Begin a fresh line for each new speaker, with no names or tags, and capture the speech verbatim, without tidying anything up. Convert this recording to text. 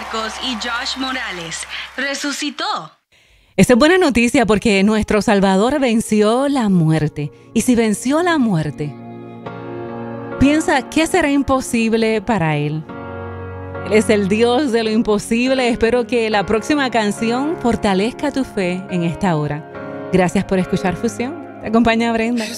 Marcos y Josh Morales resucitó.
Esta es buena noticia porque nuestro Salvador venció la muerte. Y si venció la muerte, piensa, ¿qué será imposible para Él? Él es el Dios de lo imposible. Espero que la próxima canción fortalezca tu fe en esta hora. Gracias por escuchar Fusión. Te acompaña Brenda.